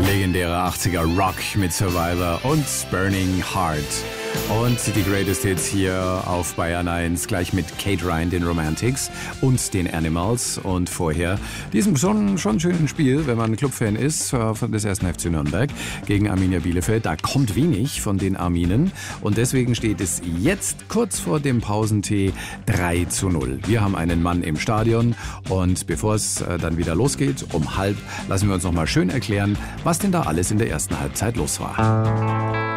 Legendärer 80er Rock mit Survivor und Burning Heart. Und die Greatest Hits hier auf Bayern 1, gleich mit Kate Ryan, den Romantics und den Animals. Und vorher diesem schon schönen Spiel, wenn man Clubfan ist, von des 1. FC Nürnberg gegen Arminia Bielefeld. Da kommt wenig von den Arminen. Und deswegen steht es jetzt kurz vor dem Pausentee 3:0. Wir haben einen Mann im Stadion. Und bevor es dann wieder losgeht, um 12:30, lassen wir uns noch mal schön erklären, was denn da alles in der ersten Halbzeit los war.